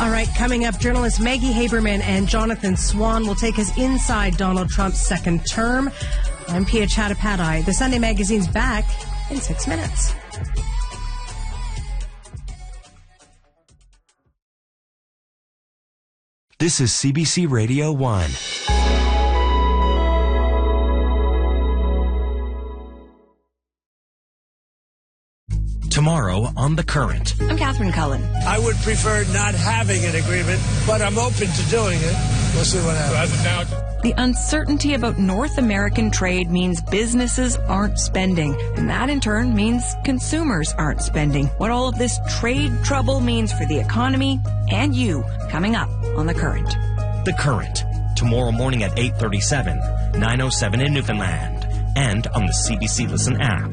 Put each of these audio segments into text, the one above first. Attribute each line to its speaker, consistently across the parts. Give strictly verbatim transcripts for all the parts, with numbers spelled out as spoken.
Speaker 1: All right, coming up, journalists Maggie Haberman and Jonathan Swan will take us inside Donald Trump's second term. I'm Pia Chattopadhyay. The Sunday Magazine's back in six minutes.
Speaker 2: This is C B C Radio one. Tomorrow on The Current.
Speaker 3: I'm Catherine Cullen.
Speaker 4: I would prefer not having an agreement, but I'm open to doing it. We'll see what happens.
Speaker 3: The uncertainty about North American trade means businesses aren't spending, and that in turn means consumers aren't spending. What all of this trade trouble means for the economy and you, coming up on The Current.
Speaker 2: The Current, tomorrow morning at eight thirty-seven, nine oh seven in Newfoundland, and on the C B C Listen app.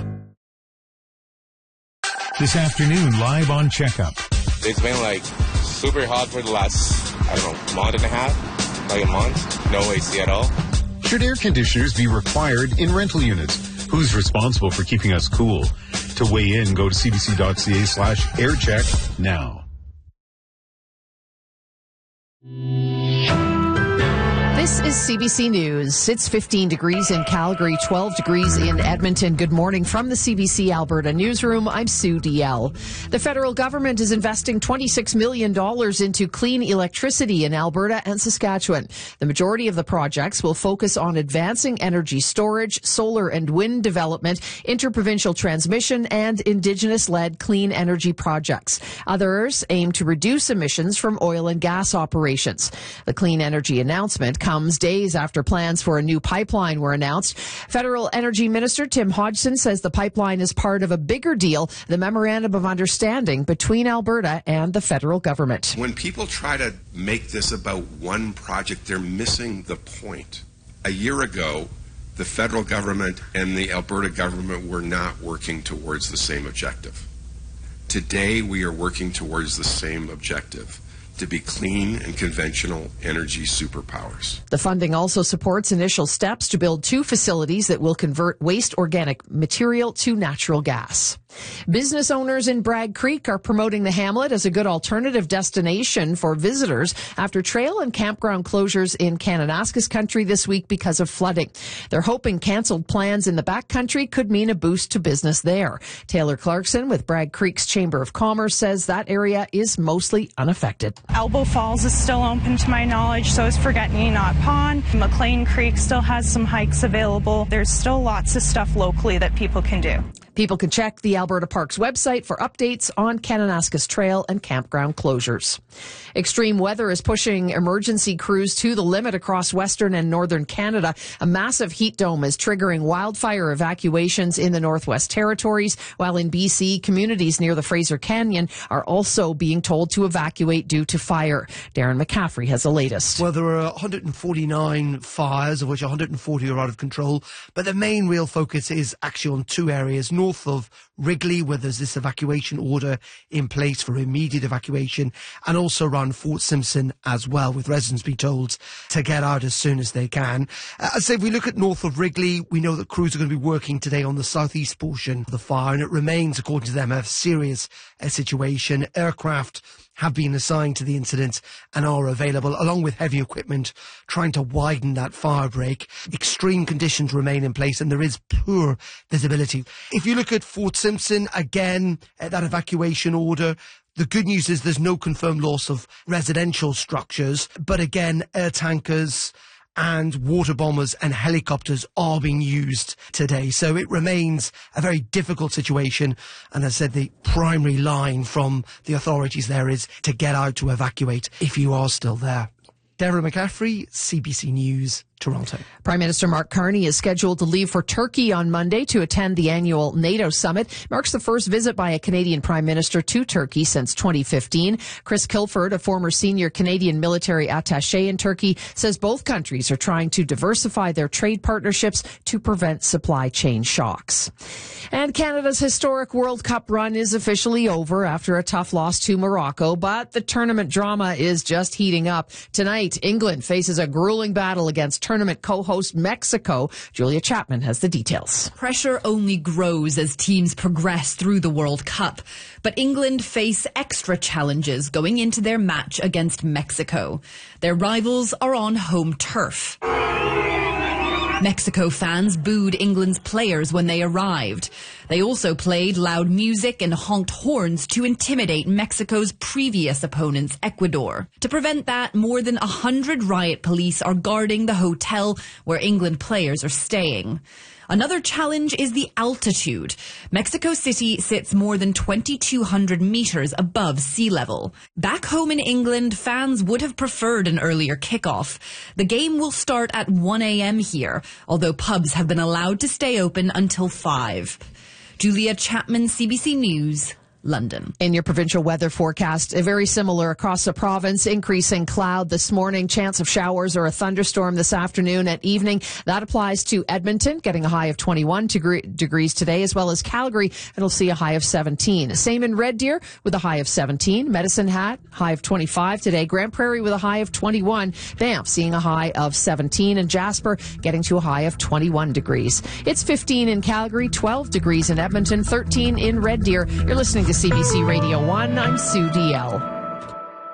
Speaker 5: This afternoon, live on Checkup.
Speaker 6: It's been like super hot for the last, I don't know, month and a half, like a month. No A C at all.
Speaker 5: Should air conditioners be required in rental units? Who's responsible for keeping us cool? To weigh in, go to cbc.ca slash aircheck now.
Speaker 7: This is C B C News. It's fifteen degrees in Calgary, twelve degrees in Edmonton. Good morning from the C B C Alberta Newsroom. I'm Sue D L. The federal government is investing twenty-six million dollars into clean electricity in Alberta and Saskatchewan. The majority of the projects will focus on advancing energy storage, solar and wind development, interprovincial transmission, and Indigenous-led clean energy projects. Others aim to reduce emissions from oil and gas operations. The clean energy announcement comes days after plans for a new pipeline were announced. Federal Energy Minister Tim Hodgson says the pipeline is part of a bigger deal, the Memorandum of Understanding between Alberta and the federal government.
Speaker 8: When people try to make this about one project, they're missing the point. A year ago, the federal government and the Alberta government were not working towards the same objective. Today, we are working towards the same objective: to be clean and conventional energy superpowers.
Speaker 7: The funding also supports initial steps to build two facilities that will convert waste organic material to natural gas. Business owners in Bragg Creek are promoting the hamlet as a good alternative destination for visitors after trail and campground closures in Kananaskis country this week because of flooding. They're hoping cancelled plans in the backcountry could mean a boost to business there. Taylor Clarkson with Bragg Creek's Chamber of Commerce says that area is mostly unaffected.
Speaker 9: Elbow Falls is still open to my knowledge, so is Forget-Me-Not Pond. McLean Creek still has some hikes available. There's still lots of stuff locally that people can do.
Speaker 7: People can check the Alberta Parks website for updates on Kananaskis Trail and campground closures. Extreme weather is pushing emergency crews to the limit across western and northern Canada. A massive heat dome is triggering wildfire evacuations in the Northwest Territories, while in B C, communities near the Fraser Canyon are also being told to evacuate due to fire. Darren McCaffrey has the latest.
Speaker 10: Well, there are one hundred forty-nine fires, of which one hundred forty are out of control, but the main real focus is actually on two areas. North of Wrigley, where there's this evacuation order in place for immediate evacuation, and also around Fort Simpson as well, with residents being told to get out as soon as they can. Uh, I'd say if we look at north of Wrigley, we know that crews are going to be working today on the southeast portion of the fire, and it remains, according to them, a serious uh, situation. Aircraft have been assigned to the incident and are available, along with heavy equipment, trying to widen that fire break. Extreme conditions remain in place and there is poor visibility. If you look at Fort Simpson, again, uh, that evacuation order, the good news is there's no confirmed loss of residential structures, but again, air tankers and water bombers and helicopters are being used today. So it remains a very difficult situation. And as I said, the primary line from the authorities there is to get out to evacuate if you are still there. Darren McCaffrey, C B C News, Toronto.
Speaker 7: Prime Minister Mark Carney is scheduled to leave for Turkey on Monday to attend the annual NATO summit. Marks the first visit by a Canadian Prime Minister to Turkey since twenty fifteen. Chris Kilford, a former senior Canadian military attaché in Turkey, says both countries are trying to diversify their trade partnerships to prevent supply chain shocks. And Canada's historic World Cup run is officially over after a tough loss to Morocco, but the tournament drama is just heating up. Tonight, England faces a grueling battle against tournament co-host Mexico. Julia Chapman has the details.
Speaker 11: Pressure only grows as teams progress through the World Cup. But England face extra challenges going into their match against Mexico. Their rivals are on home turf. Mexico fans booed England's players when they arrived. They also played loud music and honked horns to intimidate Mexico's previous opponents, Ecuador. To prevent that, more than a hundred riot police are guarding the hotel where England players are staying. Another challenge is the altitude. Mexico City sits more than twenty-two hundred meters above sea level. Back home in England, fans would have preferred an earlier kickoff. The game will start at one a.m. here, although pubs have been allowed to stay open until five. Julia Chapman, C B C News, London.
Speaker 7: In your provincial weather forecast, very similar across the province. Increasing cloud this morning, chance of showers or a thunderstorm this afternoon and evening. That applies to Edmonton, getting a high of twenty-one degree, degrees today, as well as Calgary. It'll see a high of seventeen. Same in Red Deer with a high of seventeen. Medicine Hat, high of twenty-five today. Grand Prairie with a high of twenty-one. Banff seeing a high of seventeen. And Jasper getting to a high of twenty-one degrees. It's fifteen in Calgary, twelve degrees in Edmonton, thirteen in Red Deer. You're listening to C B C Radio one. I'm Sue D L.